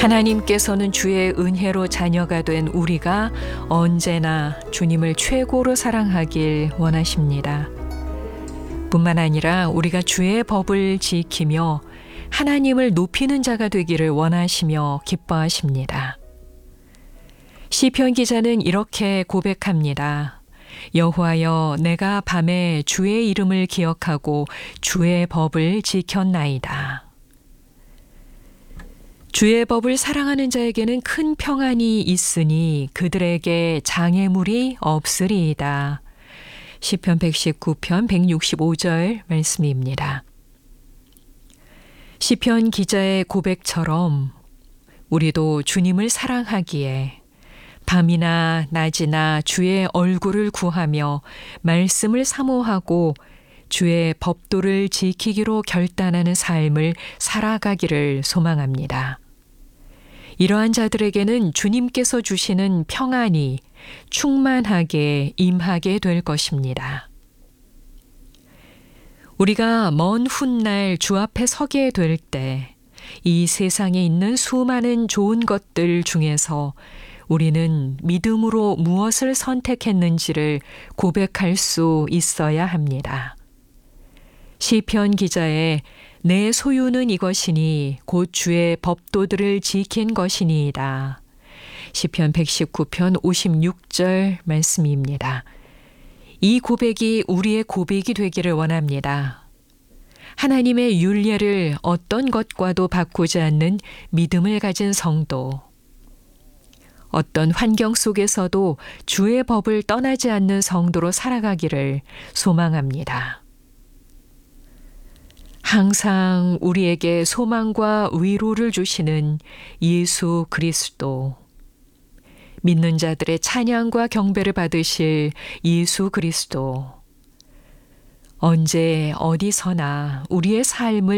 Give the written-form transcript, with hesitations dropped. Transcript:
하나님께서는 주의 은혜로 자녀가 된 우리가 언제나 주님을 최고로 사랑하길 원하십니다. 뿐만 아니라 우리가 주의 법을 지키며 하나님을 높이는 자가 되기를 원하시며 기뻐하십니다. 시편 기자는 이렇게 고백합니다. 여호와여, 내가 밤에 주의 이름을 기억하고 주의 법을 지켰나이다. 주의 법을 사랑하는 자에게는 큰 평안이 있으니 그들에게 장애물이 없으리이다. 시편 119편 165절 말씀입니다. 시편 기자의 고백처럼 우리도 주님을 사랑하기에 밤이나 낮이나 주의 얼굴을 구하며 말씀을 사모하고 주의 법도를 지키기로 결단하는 삶을 살아가기를 소망합니다. 이러한 자들에게는 주님께서 주시는 평안이 충만하게 임하게 될 것입니다. 우리가 먼 훗날 주 앞에 서게 될 때 이 세상에 있는 수많은 좋은 것들 중에서 우리는 믿음으로 무엇을 선택했는지를 고백할 수 있어야 합니다. 시편 기자의 내 소유는 이것이니 곧 주의 법도들을 지킨 것이니이다. 시편 119편 56절 말씀입니다. 이 고백이 우리의 고백이 되기를 원합니다. 하나님의 율례를 어떤 것과도 바꾸지 않는 믿음을 가진 성도, 어떤 환경 속에서도 주의 법을 떠나지 않는 성도로 살아가기를 소망합니다. 항상 우리에게 소망과 위로를 주시는 예수 그리스도, 믿는 자들의 찬양과 경배를 받으실 예수 그리스도, 언제 어디서나 우리의 삶을